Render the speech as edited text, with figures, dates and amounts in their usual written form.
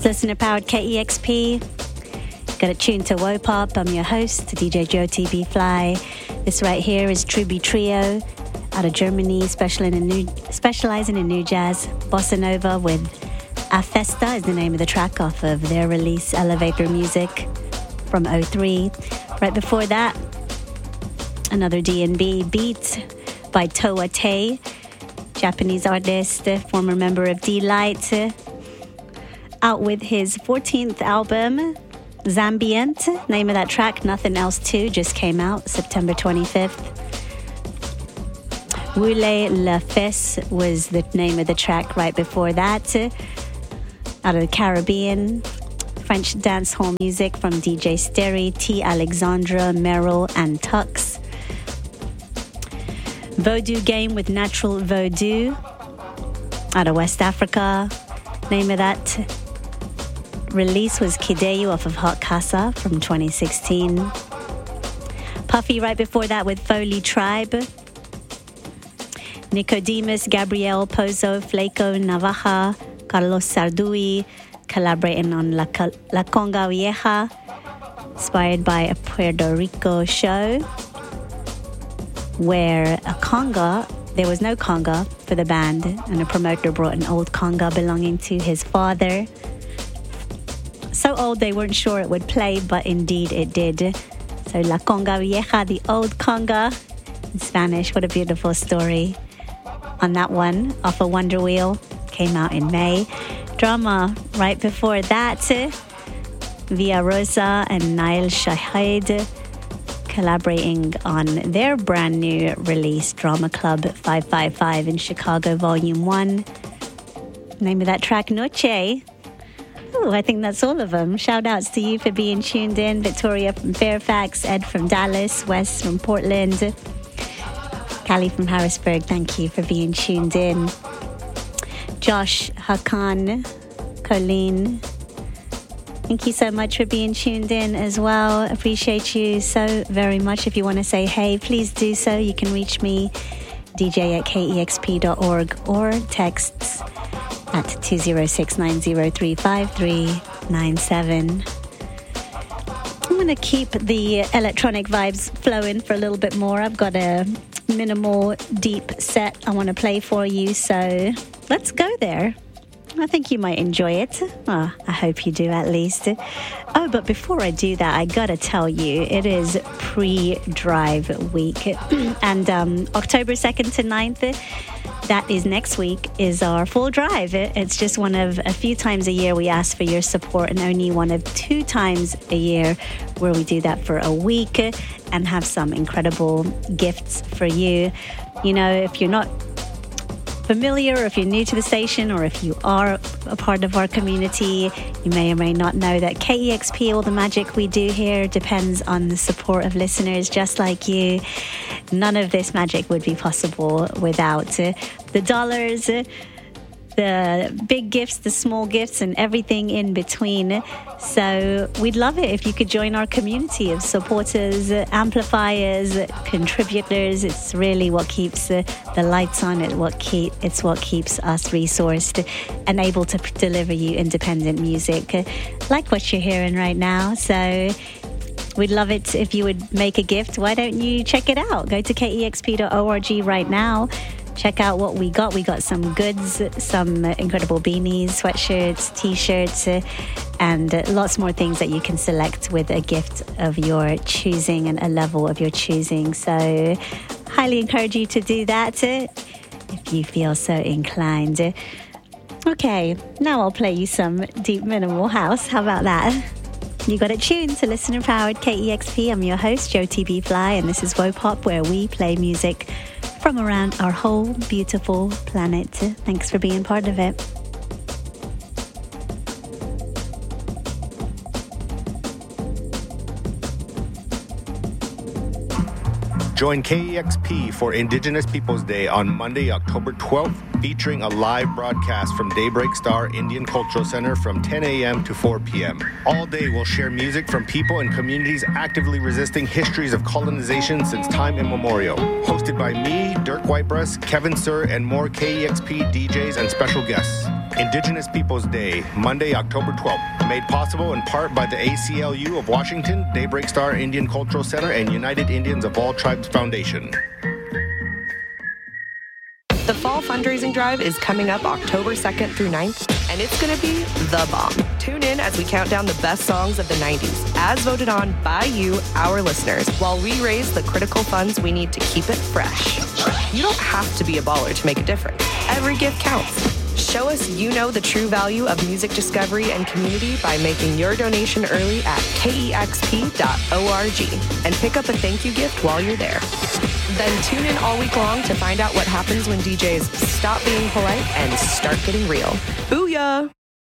Listener powered KEXP. Got it tuned to Wopop. I'm your host, DJ Joe TB Fly. This right here is Truby Trio out of Germany, specializing in new jazz. Bossa Nova with A Festa is the name of the track off of their release Elevator Music from 03. Right before that, another D&B beat by Toa Tay, Japanese artist, former member of D-Light, out with his 14th album, Zambient. Name of that track, Nothing Else 2, just came out September 25th. Woulez La Fesse was the name of the track right before that. Out of the Caribbean, French dancehall music from DJ Steri, T. Alexandra, Merrill, and Tux. Voodoo Game with Natural Voodoo out of West Africa. Name of that release was Kideyu off of Hot Casa from 2016. Puffy right before that with Foley Tribe. Nicodemus, Gabriel, Pozo, Flaco, Navaja, Carlos Sardui collaborating on La Conga Vieja, inspired by a Puerto Rico show where a conga, there was no conga for the band, and a promoter brought an old conga belonging to his father. So old they weren't sure it would play, but indeed it did. So La Conga Vieja, the old conga in Spanish. What a beautiful story. On that one, off of Wonder Wheel, came out in May. Drama right before that, Via Rosa and Nail Shahid collaborating on their brand new release, Drama Club 555 in Chicago, Volume 1. Name of that track, Noche. Oh, I think that's all of them. Shout outs to you for being tuned in. Victoria from Fairfax, Ed from Dallas, Wes from Portland, Callie from Harrisburg, thank you for being tuned in. Josh, Hakan, Colleen, thank you so much for being tuned in as well. Appreciate you so very much. If you want to say hey, please do so. You can reach me, dj@kexp.org, or texts at 206-903-5397. I'm going to keep the electronic vibes flowing for a little bit more. I've got a minimal, deep set I want to play for you, so let's go there. I think you might enjoy it. Oh, I hope you do, at least. Oh, but before I do that, I gotta tell you, it is pre-drive week. And October 2nd to 9th, that is next week, is our full drive. It's just one of a few times a year we ask for your support, and only one of 2 times a year where we do that for a week and have some incredible gifts for you. You know, if you're not familiar, or if you're new to the station, or if you are a part of our community, you may or may not know that KEXP, all the magic we do here, depends on the support of listeners just like you. None of this magic would be possible without the dollars, the big gifts, the small gifts, and everything in between. So we'd love it if you could join our community of supporters, amplifiers, contributors. It's really what keeps the lights on. It's what keeps us resourced and able to deliver you independent music like what you're hearing right now. So we'd love it if you would make a gift. Why don't you check it out? Go to kexp.org right now. Check out what we got. We got some goods, some incredible beanies, sweatshirts, t-shirts, and lots more things that you can select with a gift of your choosing and a level of your choosing. So highly encourage you to do that if you feel so inclined. Okay, now I'll play you some deep minimal house. How about that? You got it tuned to listener-powered KEXP. I'm your host, Joe TB Fly, and this is Wopop, where we play music from around our whole beautiful planet. Thanks for being part of it. Join KEXP for Indigenous Peoples Day on Monday, October 12th, featuring a live broadcast from Daybreak Star Indian Cultural Center from 10 a.m. to 4 p.m. All day we'll share music from people and communities actively resisting histories of colonization since time immemorial. Hosted by me, Dirk Whitebreast, Kevin Sir, and more KEXP DJs and special guests. Indigenous Peoples Day, Monday, October 12th. Made possible in part by the ACLU of Washington, Daybreak Star Indian Cultural Center, and United Indians of All Tribes Foundation. The fall fundraising drive is coming up October 2nd through 9th, and it's going to be the bomb. Tune in as we count down the best songs of the 90s, as voted on by you, our listeners, while we raise the critical funds we need to keep it fresh. You don't have to be a baller to make a difference. Every gift counts. Show us you know the true value of music discovery and community by making your donation early at kexp.org and pick up a thank you gift while you're there. Then tune in all week long to find out what happens when DJs stop being polite and start getting real. Booyah!